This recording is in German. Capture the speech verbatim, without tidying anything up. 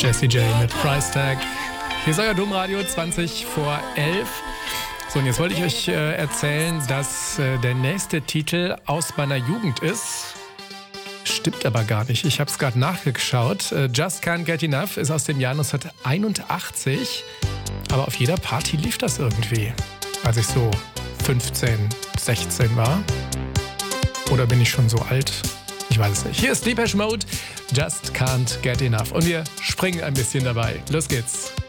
Jessie J mit Price Tag. Hier ist euer Domradio zwanzig vor elf. So, und jetzt wollte ich euch äh, erzählen, dass äh, der nächste Titel aus meiner Jugend ist. Stimmt aber gar nicht. Ich habe es gerade nachgeschaut. Äh, Just Can't Get Enough ist aus dem Jahr neunzehnhunderteinundachtzig. Aber auf jeder Party lief das irgendwie, als ich so fünfzehn, sechzehn war. Oder bin ich schon so alt? Ich weiß es nicht. Hier ist Depeche Mode, Just Can't Get Enough. Und wir springen ein bisschen dabei. Los geht's.